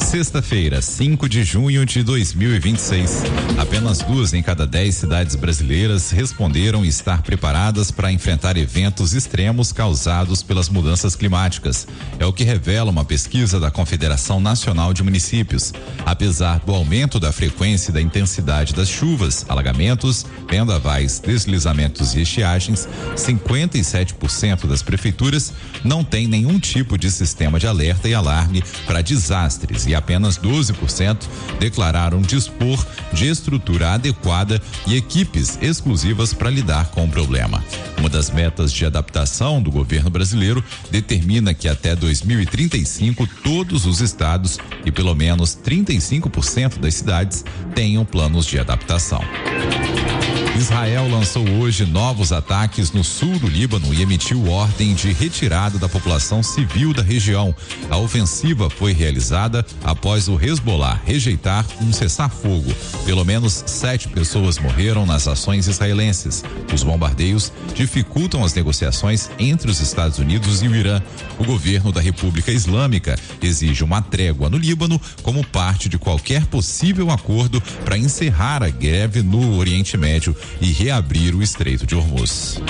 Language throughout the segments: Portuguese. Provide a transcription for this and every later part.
Sexta-feira, 5 de junho de 2026. Apenas 2 em cada 10 cidades brasileiras responderam estar preparadas para enfrentar eventos extremos causados pelas mudanças climáticas. É o que revela uma pesquisa da Confederação Nacional de Municípios. Apesar do aumento da frequência e da intensidade das chuvas, alagamentos, vendavais, deslizamentos e estiagens, 57% das prefeituras não têm nenhum tipo de sistema de alerta e alarme para desastres e apenas 12% declararam dispor de estrutura adequada e equipes exclusivas para lidar com o problema. Uma das metas de adaptação do governo brasileiro determina que até 2035 todos os estados e pelo menos 35% das cidades tenham planos de adaptação. Israel lançou hoje novos ataques no sul do Líbano e emitiu ordem de retirada da população civil da região. A ofensiva foi realizada após o Hezbollah rejeitar um cessar-fogo. Pelo menos 7 pessoas morreram nas ações israelenses. Os bombardeios dificultam as negociações entre os Estados Unidos e o Irã. O governo da República Islâmica exige uma trégua no Líbano como parte de qualquer possível acordo para encerrar a greve no Oriente Médio e reabrir o Estreito de Hormuz.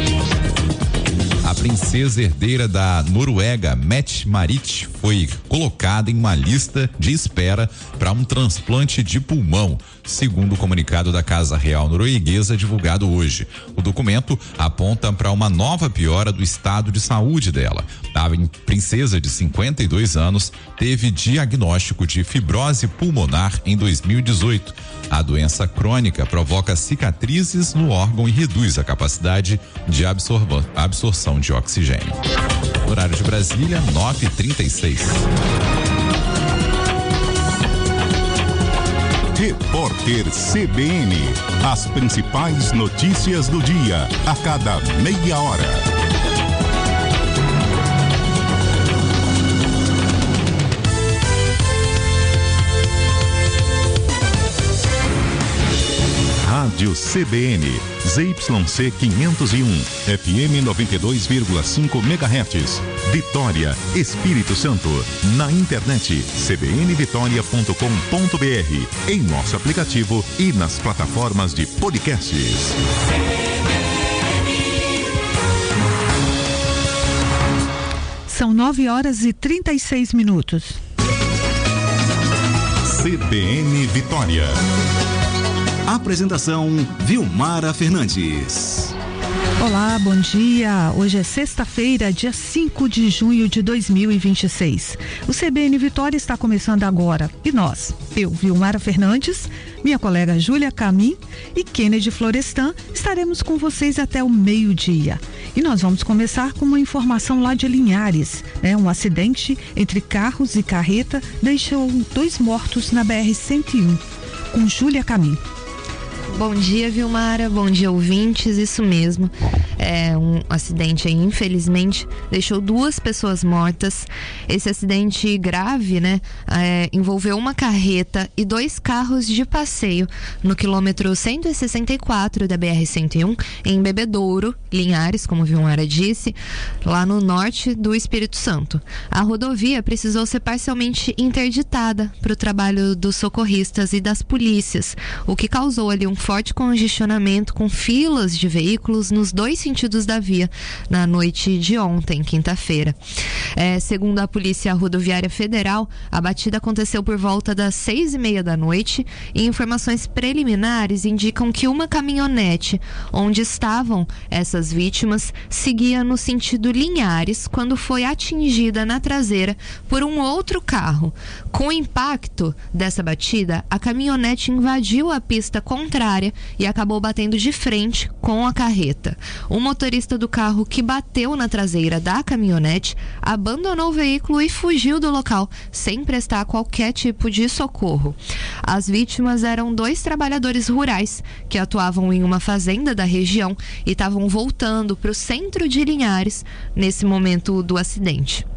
A princesa herdeira da Noruega, Mette-Marit, foi colocada em uma lista de espera para um transplante de pulmão, segundo o comunicado da Casa Real Norueguesa divulgado hoje. O documento aponta para uma nova piora do estado de saúde dela. A princesa de 52 anos teve diagnóstico de fibrose pulmonar em 2018. A doença crônica provoca cicatrizes no órgão e reduz a capacidade de absorção de oxigênio. Horário de Brasília, 9h36. Repórter CBN. As principais notícias do dia, a cada meia hora. Rádio CBN, ZYC 501, FM 92,5 MHz, Vitória, Espírito Santo. Na internet, cbnvitoria.com.br, em nosso aplicativo e nas plataformas de podcasts. São 9h36. CBN Vitória. Apresentação Vilmara Fernandes. Olá, bom dia. Hoje é sexta-feira, dia 5 de junho de 2026. O CBN Vitória está começando agora. E nós, eu, Vilmara Fernandes, minha colega Júlia Camin e Kennedy Florestan, estaremos com vocês até o meio-dia. E nós vamos começar com uma informação lá de Linhares. Um acidente entre carros e carreta deixou 2 mortos na BR-101. Com Júlia Camin. Bom dia, Vilmara, bom dia, ouvintes, isso mesmo. Um acidente aí, infelizmente, deixou 2 pessoas mortas. Esse acidente grave, envolveu uma carreta e 2 carros de passeio no quilômetro 164 da BR-101, em Bebedouro, Linhares, como Vilmara disse, lá no norte do Espírito Santo. A rodovia precisou ser parcialmente interditada para o trabalho dos socorristas e das polícias, o que causou ali um forte congestionamento com filas de veículos nos 2 sentidos da via na noite de ontem, quinta-feira. Segundo a Polícia Rodoviária Federal, a batida aconteceu por volta das 6h30 da noite e informações preliminares indicam que uma caminhonete onde estavam essas vítimas seguia no sentido Linhares quando foi atingida na traseira por um outro carro. Com o impacto dessa batida, a caminhonete invadiu a pista contrária e acabou batendo de frente com a carreta. O motorista do carro que bateu na traseira da caminhonete abandonou o veículo e fugiu do local, sem prestar qualquer tipo de socorro. As vítimas eram 2 trabalhadores rurais que atuavam em uma fazenda da região e estavam voltando para o centro de Linhares nesse momento do acidente.